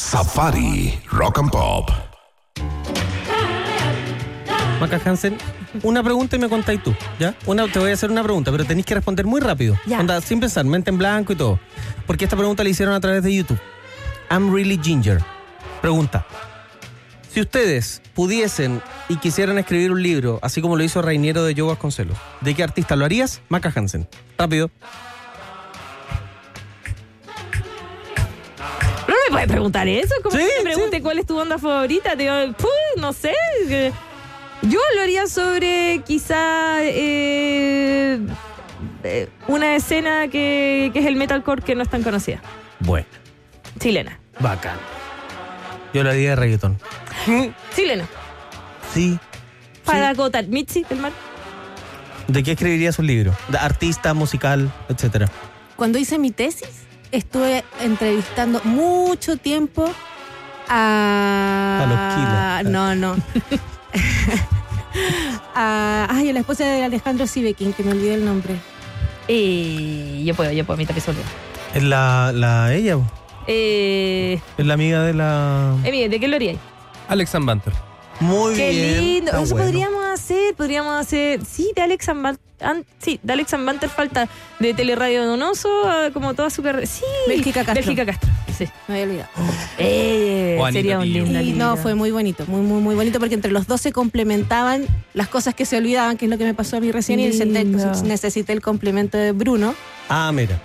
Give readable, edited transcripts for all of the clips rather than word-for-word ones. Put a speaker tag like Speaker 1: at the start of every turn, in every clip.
Speaker 1: Safari Rock and Pop.
Speaker 2: Maca Hansen, una pregunta y me contáis tú, ¿ya? Te voy a hacer una pregunta, pero tenéis que responder muy rápido.
Speaker 3: Ya.
Speaker 2: Onda, sin pensar, mente en blanco y todo. Porque esta pregunta la hicieron a través de YouTube. I'm Really Ginger. Pregunta. Si ustedes pudiesen y quisieran escribir un libro, así como lo hizo Reiniero de Joe Vasconcelos, ¿de qué artista lo harías? Maca Hansen. Rápido.
Speaker 3: No me puedes preguntar eso. Como
Speaker 2: Sí,
Speaker 3: que te pregunte
Speaker 2: sí.
Speaker 3: cuál es tu banda favorita. Te digo, no sé. Yo lo haría sobre quizá una escena que es el metalcore que no es tan conocida.
Speaker 2: Bueno,
Speaker 3: Chilena.
Speaker 2: bacán. Yo lo haría de reggaetón.
Speaker 3: Chilena.
Speaker 2: Sí.
Speaker 3: Para acotar. Michi, del mar.
Speaker 2: ¿De qué escribirías un libro? ¿De artista, musical, etcétera?
Speaker 4: Cuando hice mi tesis, estuve entrevistando mucho tiempo
Speaker 2: A los Killers.
Speaker 4: No. A la esposa de Alejandro Sivekin, que me olvidé el nombre.
Speaker 3: Yo puedo, mi tapiz olvidó.
Speaker 2: Es ella, po. Es la amiga de la...
Speaker 3: Miguel, ¿de qué lo haríais?
Speaker 5: Alex and Banter.
Speaker 2: Muy
Speaker 3: Qué
Speaker 2: bien.
Speaker 3: lindo.
Speaker 2: está
Speaker 3: Eso
Speaker 2: bueno.
Speaker 3: podríamos hacer. Sí, de Alex and Banter falta de Teleradio Donoso, como toda super. Sí.
Speaker 4: Bélgica Castro.
Speaker 3: Bélgica Castro, sí.
Speaker 4: Me había olvidado.
Speaker 5: Juanito
Speaker 3: Sería un
Speaker 5: Tío.
Speaker 3: lindo
Speaker 4: Y
Speaker 3: libro.
Speaker 4: no, fue muy bonito, muy bonito, porque entre los dos se complementaban las cosas que se olvidaban, que es lo que me pasó a mí recién, y
Speaker 3: Lindo.
Speaker 4: necesité el complemento de Bruno.
Speaker 2: Ah, mira.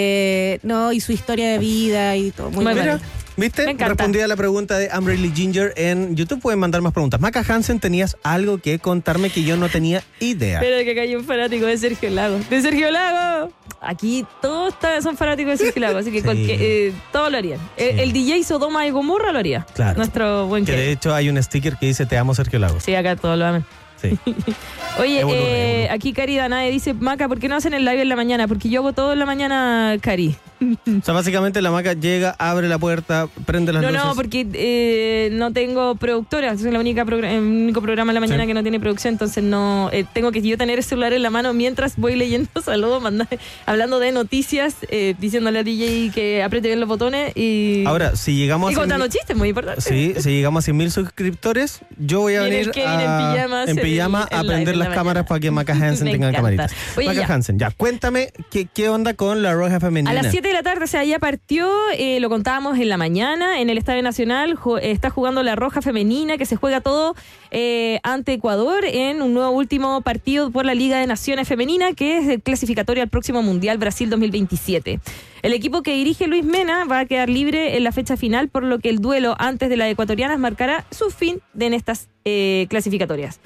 Speaker 4: Y su historia de vida y todo. Muy
Speaker 3: Muy
Speaker 4: bonito.
Speaker 3: bueno.
Speaker 2: ¿Viste?
Speaker 3: Me encanta.
Speaker 2: Respondí a la pregunta de I'm Really Ginger en YouTube. Pueden mandar más preguntas. Maca Hansen, tenías algo que contarme que yo no tenía idea.
Speaker 3: Pero que acá hay un fanático de Sergio Lago. ¡De Sergio Lago! Aquí todos son fanáticos de Sergio Lago, así que
Speaker 2: Sí.
Speaker 3: todos lo harían.
Speaker 2: Sí.
Speaker 3: El DJ Sodoma y Gomorra lo haría.
Speaker 2: Claro.
Speaker 3: Nuestro buen
Speaker 2: Que de
Speaker 3: que.
Speaker 2: hecho hay un sticker que dice Te amo, Sergio Lagos.
Speaker 3: Sí, acá todos lo aman.
Speaker 2: Sí.
Speaker 3: Oye,
Speaker 2: Evolume.
Speaker 3: aquí Cari Danae dice, Maca, ¿por qué no hacen el live en la mañana? Porque yo hago todo en la mañana, Cari.
Speaker 2: O sea, básicamente la Maca llega, abre la puerta, prende las luces.
Speaker 3: No, porque no tengo productora. Es el único programa en la mañana
Speaker 2: Sí.
Speaker 3: que no tiene producción. Entonces no tengo que yo tener el celular en la mano mientras voy leyendo saludos, hablando de noticias, diciéndole a DJ que apriete bien los botones y
Speaker 2: Ahora, si llegamos
Speaker 3: y
Speaker 2: a 100.000
Speaker 3: contando chistes, muy importante.
Speaker 2: Sí, si llegamos a 100.000 suscriptores, yo voy a
Speaker 3: Viene el
Speaker 2: venir
Speaker 3: Kevin en pijama
Speaker 2: a
Speaker 3: el live
Speaker 2: prender
Speaker 3: en
Speaker 2: las
Speaker 3: la
Speaker 2: cámaras
Speaker 3: mañana.
Speaker 2: para que Maca Hansen
Speaker 3: Me
Speaker 2: tenga
Speaker 3: encanta.
Speaker 2: camaritas.
Speaker 3: Oye,
Speaker 2: Maca
Speaker 3: ya.
Speaker 2: Hansen, ya, cuéntame qué onda con la Roja Femenina.
Speaker 3: A las 7 de la tarde, o sea, ya partió, lo contábamos en la mañana, en el Estadio Nacional, está jugando la Roja Femenina, que se juega todo ante Ecuador en un nuevo último partido por la Liga de Naciones Femenina, que es el clasificatorio al próximo Mundial Brasil 2027. El equipo que dirige Luis Mena va a quedar libre en la fecha final, por lo que el duelo antes de las ecuatorianas marcará su fin en estas clasificatorias.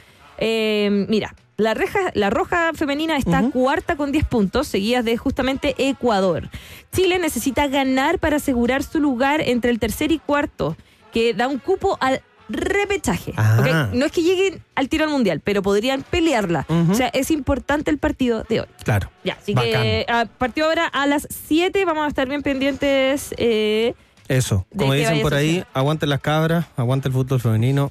Speaker 3: Mira, la Roja Femenina está cuarta con 10 puntos, seguidas de justamente Ecuador. Chile necesita ganar para asegurar su lugar entre el tercer y cuarto, que da un cupo al repechaje.
Speaker 2: Ah.
Speaker 3: ¿Ok? No es que lleguen al tiro al mundial, pero podrían pelearla. O sea, es importante el partido de hoy.
Speaker 2: Claro.
Speaker 3: Ya, así
Speaker 2: Bacán.
Speaker 3: que partió ahora a las 7, vamos a estar bien pendientes.
Speaker 2: Eso, como
Speaker 3: ¿De qué
Speaker 2: dicen
Speaker 3: vaya
Speaker 2: por
Speaker 3: a
Speaker 2: ahí,
Speaker 3: suceder?
Speaker 2: aguanten las cabras, aguante el fútbol femenino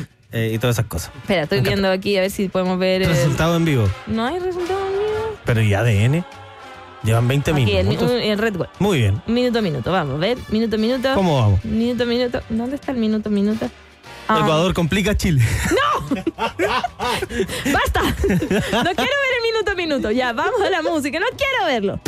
Speaker 2: y todas esas cosas.
Speaker 3: Espera, estoy
Speaker 2: Me encanta.
Speaker 3: viendo aquí a ver si podemos ver.
Speaker 2: Resultado en vivo.
Speaker 3: No hay resultado mío.
Speaker 2: Pero y ADN, llevan 20
Speaker 3: Aquí,
Speaker 2: minutos.
Speaker 3: el Red Bull.
Speaker 2: Muy bien.
Speaker 3: Minuto a minuto, vamos a ver. Minuto a minuto.
Speaker 2: ¿Cómo vamos?
Speaker 3: Minuto a minuto. ¿Dónde está el minuto a minuto? Ah.
Speaker 2: Ecuador complica a Chile.
Speaker 3: ¡Basta! No quiero ver el minuto a minuto. Ya, vamos a la música. No quiero verlo.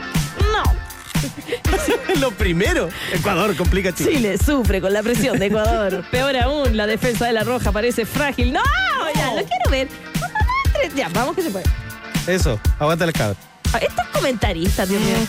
Speaker 3: No.
Speaker 2: Lo primero. Ecuador complica a Chile.
Speaker 3: Chile sufre con la presión de Ecuador. Peor aún, la defensa de la Roja parece frágil. ¡No! Ya, no quiero ver. Ya, vamos que se puede.
Speaker 2: Eso, aguanta las cabras.
Speaker 3: Estos comentaristas, Dios mío.